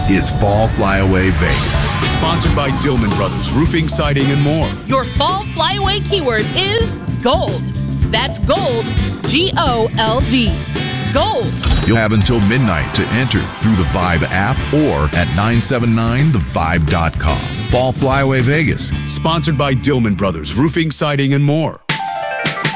It's Fall Flyaway Vegas. Sponsored by Dillman Brothers Roofing, Siding, and more. Your fall flyaway keyword is gold. That's gold, G-O-L-D. Gold. You'll have until midnight to enter through the Vibe app or at 979thevibe.com. Fall Flyaway Vegas. Sponsored by Dillman Brothers Roofing, Siding, and more.